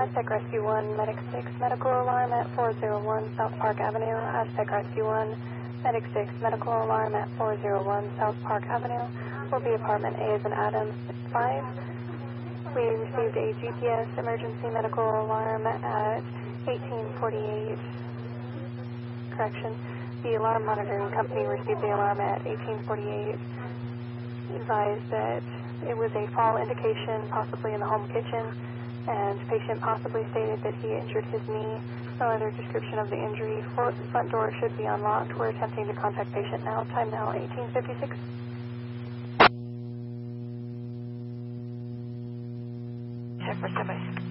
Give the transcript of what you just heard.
Aztec Rescue 1, Medic 6, medical alarm at 401 South Park Avenue. Aztec Rescue 1, Medic 6, medical alarm at 401 South Park Avenue. Will be apartment A as in Adam 5. We received a GPS emergency medical alarm at 1848. Correction. The alarm monitoring company received the alarm at 1848. Advised that it was a fall indication, possibly in the home kitchen, and patient possibly stated that he injured his knee. No other description of the injury. Front door should be unlocked. We're attempting to contact patient now. Time now 1856. Check for somebody.